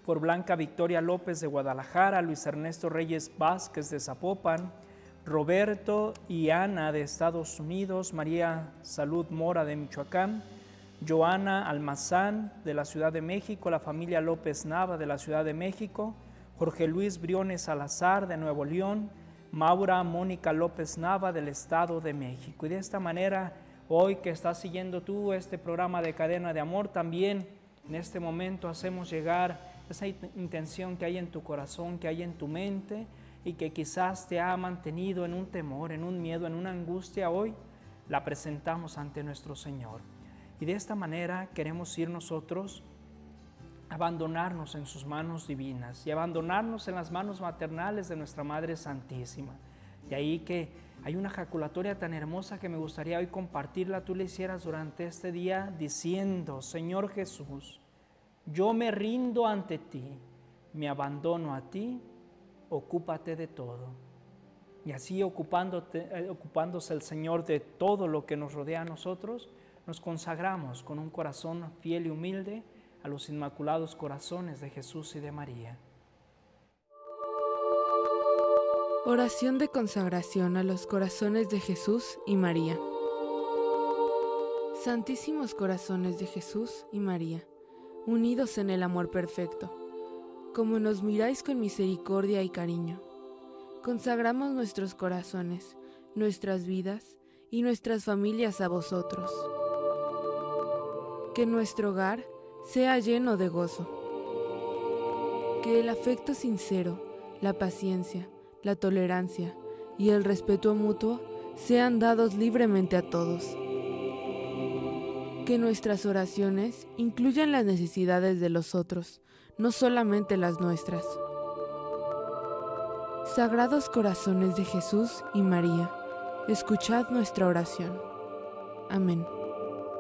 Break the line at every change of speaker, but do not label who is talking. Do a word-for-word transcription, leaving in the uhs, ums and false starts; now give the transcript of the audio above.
por Blanca Victoria López de Guadalajara, Luis Ernesto Reyes Vázquez de Zapopan, Roberto y Ana de Estados Unidos, María Salud Mora de Michoacán, Joana Almazán de la Ciudad de México, la familia López Nava de la Ciudad de México, Jorge Luis Briones Salazar de Nuevo León, Maura Mónica López Nava del Estado de México. Y de esta manera, hoy que estás siguiendo tú este programa de Cadena de Amor, también en este momento hacemos llegar esa intención que hay en tu corazón, que hay en tu mente, y que quizás te ha mantenido en un temor, en un miedo, en una angustia. Hoy la presentamos ante nuestro Señor. Y de esta manera queremos ir nosotros a abandonarnos en sus manos divinas y abandonarnos en las manos maternales de nuestra Madre Santísima. Y ahí que hay una jaculatoria tan hermosa que me gustaría hoy compartirla, tú le hicieras durante este día diciendo: Señor Jesús, yo me rindo ante ti, me abandono a ti, ocúpate de todo. Y así ocupándote, eh, ocupándose el Señor de todo lo que nos rodea a nosotros, nos consagramos con un corazón fiel y humilde a los inmaculados corazones de Jesús y de María.
Oración de consagración a los corazones de Jesús y María. Santísimos corazones de Jesús y María, unidos en el amor perfecto, como nos miráis con misericordia y cariño, consagramos nuestros corazones, nuestras vidas y nuestras familias a vosotros. Que nuestro hogar sea lleno de gozo. Que el afecto sincero, la paciencia, la tolerancia y el respeto mutuo sean dados libremente a todos. Que nuestras oraciones incluyan las necesidades de los otros, no solamente las nuestras. Sagrados corazones de Jesús y María, escuchad nuestra oración. Amén.